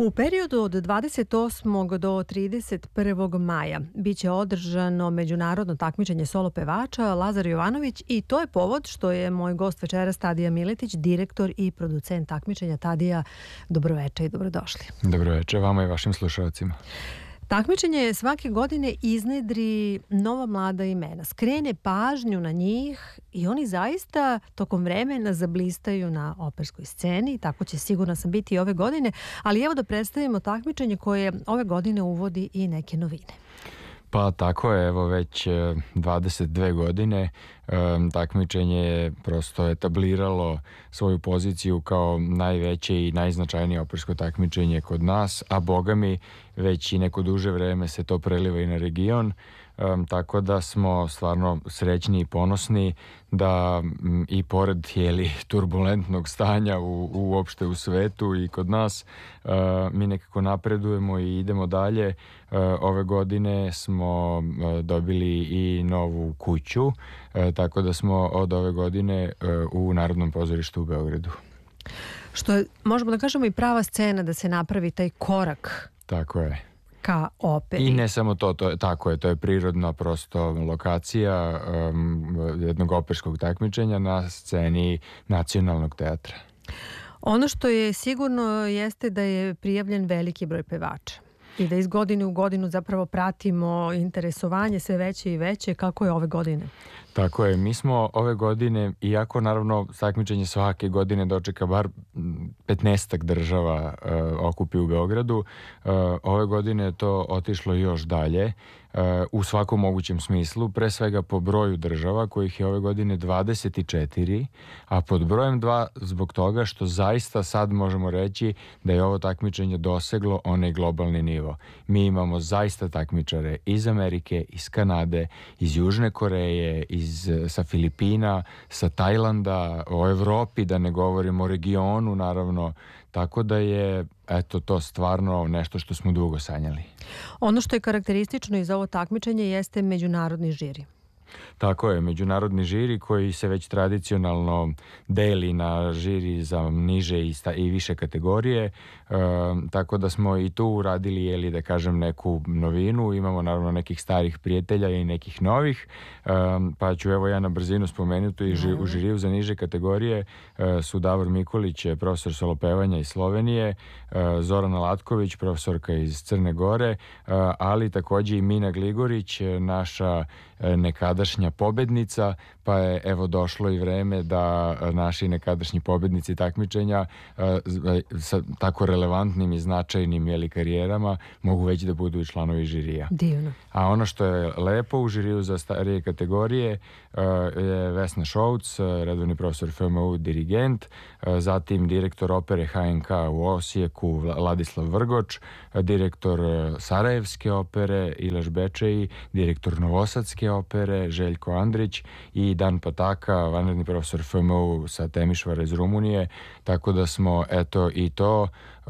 U periodu od 28. do 31. maja biće održano međunarodno takmičenje solo pevača Lazar Jovanović i to je povod što je moj gost večeras Tadija Miletić, direktor i producent takmičenja. Tadija, dobroveče i dobrodošli. Dobroveče vama i vašim slušalcima. Takmičenje svake godine iznedri nova mlada imena, skrene pažnju na njih i oni zaista tokom vremena zablistaju na operskoj sceni. Tako će, sigurno sam, biti i ove godine, ali evo da predstavimo takmičenje koje ove godine uvodi i neke novine. Pa tako je, evo već 22 godine takmičenje je prosto etabliralo svoju poziciju kao najveće i najznačajnije opersko takmičenje kod nas, a boga mi već i neko duže vreme se to preliva i na region, tako da smo stvarno srećni i ponosni da i pored turbulentnog stanja uopšte u svetu i kod nas mi nekako napredujemo i idemo dalje. Ove godine smo dobili i novu kuću, tako da smo od ove godine u Narodnom pozorištu u Beogradu. Što je, možemo da kažemo, i prava scena da se napravi taj korak. Tako je. Ka operi. I ne samo to, to je prirodna prosto lokacija jednog operskog takmičenja na sceni Nacionalnog teatra. Ono što je sigurno jeste da je prijavljen veliki broj pevača i da iz godine u godinu zapravo pratimo interesovanje sve veće i veće. Kako je ove godine? Tako je, mi smo ove godine, iako naravno takmičenje svake godine dočeka bar 15 država okupi u Beogradu, ove godine je to otišlo još dalje u svakom mogućem smislu, pre svega po broju država kojih je ove godine 24, a pod brojem 2 zbog toga što zaista sad možemo reći da je ovo takmičenje doseglo onaj globalni nivo. Mi imamo zaista takmičare iz Amerike, iz Kanade, iz Južne Koreje, sa Filipina, sa Tajlanda, o Evropi, da ne govorimo o regionu naravno, tako da je to stvarno nešto što smo dugo sanjali. Ono što je karakteristično i za ovo takmičenje jeste međunarodni žiri. Tako je, međunarodni žiri koji se već tradicionalno deli na žiri za niže i više kategorije, tako da smo i tu uradili, da kažem, neku novinu. Imamo naravno nekih starih prijatelja i nekih novih, pa ću evo ja na brzinu spomenuti i u žiriju za niže kategorije su Davor Mikolić, profesor solopevanja iz Slovenije, Zorana Latković, profesorka iz Crne Gore, ali takođe i Mina Gligorić, naša nekadašnja pobednica, pa je evo došlo i vreme da naši nekadašnji pobednici takmičenja sa tako relevantnim i značajnim karijerama mogu već da budu i članovi žirija. Divno. A ono što je lepo u žiriju za starije kategorije je Vesna Šouc, redovni profesor FMU, dirigent, zatim direktor opere HNK u Osijeku Ladislav Vrgoč, direktor Sarajevske opere Ilaš Bečeji, direktor Novosadske opere Željko Andrić i Dan Pataka, vanredni profesor FMU sa Temišvara iz Rumunije, tako da smo i to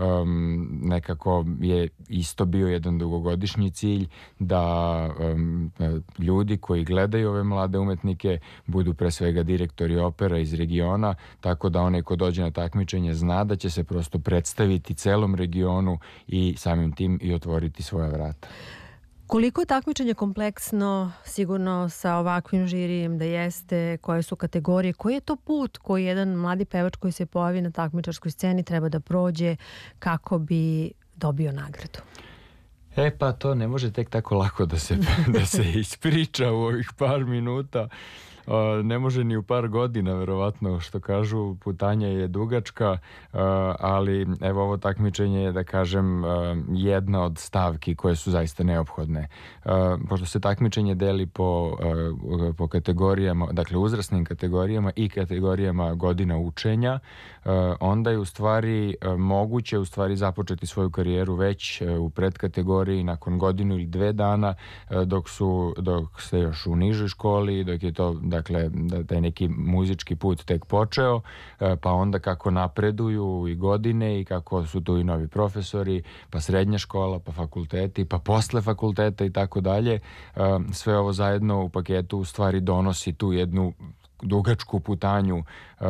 nekako je isto bio jedan dugogodišnji cilj da ljudi koji gledaju ove mlade umetnike budu pre svega direktori opera iz regiona, tako da onaj ko dođe na takmičenje zna da će se prosto predstaviti celom regionu i samim tim i otvoriti svoja vrata. Koliko je takmičenje kompleksno, sigurno sa ovakvim žirijem da jeste, koje su kategorije, koji je to put koji jedan mladi pevač koji se pojavi na takmičarskoj sceni treba da prođe kako bi dobio nagradu? Pa to ne može tek tako lako da se ispriča u ovih par minuta. Ne može ni u par godina, verovatno, što kažu, putanja je dugačka, ali evo ovo takmičenje je, da kažem, jedna od stavki koje su zaista neophodne. Pošto se takmičenje deli po kategorijama, dakle uzrasnim kategorijama i kategorijama godina učenja, onda je u stvari moguće započeti svoju karijeru već u predkategoriji nakon godinu ili 2 dana, dok ste još u nižoj školi, dok je to, dakle, da je neki muzički put tek počeo, pa onda kako napreduju i godine i kako su tu i novi profesori, pa srednja škola, pa fakulteti, pa posle fakulteta i tako dalje. Sve ovo zajedno u paketu u stvari donosi tu jednu dugačku putanju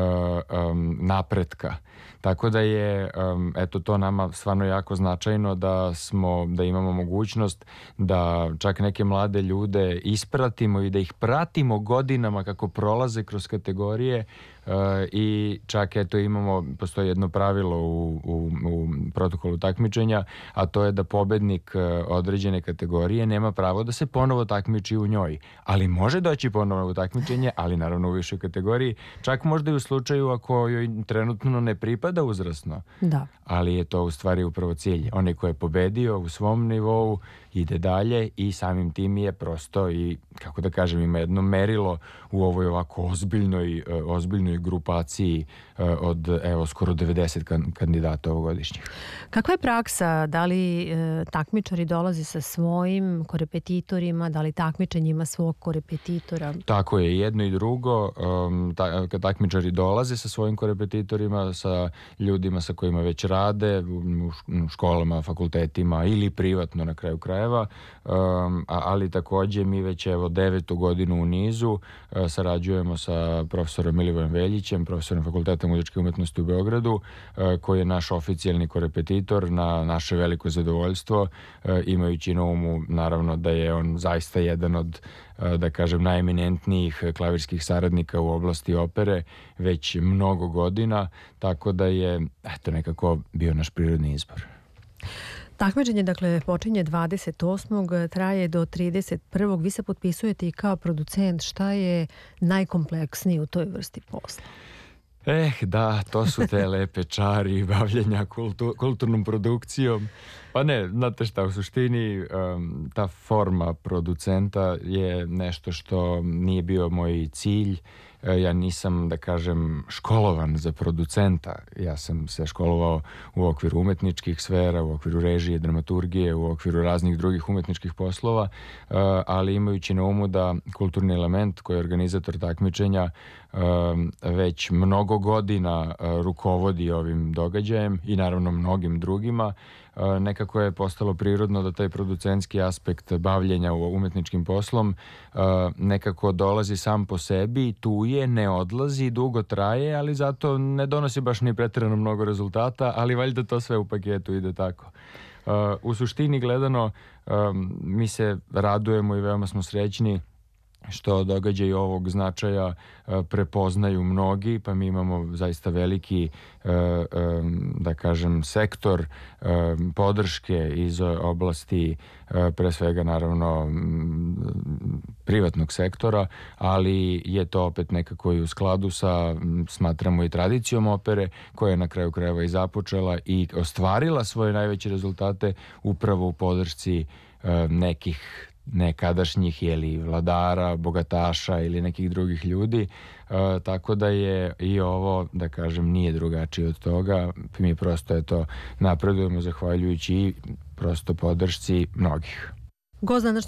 napretka. Tako da je to nama stvarno jako značajno da imamo mogućnost da čak neke mlade ljude ispratimo i da ih pratimo godinama kako prolaze kroz kategorije i čak postoji jedno pravilo u protokolu takmičenja, a to je da pobednik određene kategorije nema pravo da se ponovo takmiči u njoj, ali može doći ponovo u takmičenje, ali naravno u višoj kategoriji, čak možda i u slučaju ako joj trenutno ne pripada uzrasno. Da. Ali je to u stvari upravo cilj. Onaj ko je pobedio u svom nivou ide dalje i samim tim je prosto i, kako da kažem, ima jedno merilo u ovoj ovako ozbiljnoj grupaciji od skoro 90 kandidata ovogodišnjih. Kakva je praksa? Da li takmičari dolaze sa svojim korepetitorima, da li takmičenje ima svog korepetitora? Tako je, jedno i drugo. Takmičari dolaze sa svojim korepetitorima, sa ljudima sa kojima već rade u školama, fakultetima ili privatno na kraju krajeva, ali takođe mi već 9. godinu u nizu sarađujemo sa profesorom Milivojem Veljićem, profesorom Fakulteta muzičke umetnosti u Beogradu, koji je naš oficijalni korepetitor na naše veliko zadovoljstvo, imajući na umu naravno da je on zaista jedan od, da kažem, najeminentnijih klavirskih saradnika u oblasti opere već mnogo godina, tako da je nekako bio naš prirodni izbor. Takmičenje, počinje 28. traje do 31. Vi se potpisujete i kao producent. Šta je najkompleksnije u toj vrsti posla? Da, to su te lepe čari bavljenja kulturnom produkcijom. Pa ne, znate šta, u suštini ta forma producenta je nešto što nije bio moj cilj. Ja nisam, da kažem, školovan za producenta. Ja sam se školovao u okviru umetničkih sfera, u okviru režije, dramaturgije, u okviru raznih drugih umetničkih poslova, ali imajući na umu da kulturni element koji je organizator takmičenja već mnogo godina rukovodi ovim događajem i naravno mnogim drugima, nekako je postalo prirodno da taj producentski aspekt bavljenja umetničkim poslom nekako dolazi sam po sebi, tu je, ne odlazi, dugo traje, ali zato ne donosi baš ni pretjerano mnogo rezultata, ali valjda to sve u paketu ide tako. U suštini gledano, mi se radujemo i veoma smo srećni što događaj ovog značaja prepoznaju mnogi, pa mi imamo zaista veliki, da kažem, sektor podrške iz oblasti pre svega naravno privatnog sektora, ali je to opet nekako i u skladu sa, smatramo, i tradicijom opere koja je na kraju krajeva i započela i ostvarila svoje najveće rezultate upravo u podršci nekih nekadašnjih vladara, bogataša ili nekih drugih ljudi, tako da je i ovo, da kažem, nije drugačije od toga. Mi prosto napredujemo zahvaljujući i prosto podršci mnogih. Gost današnjeg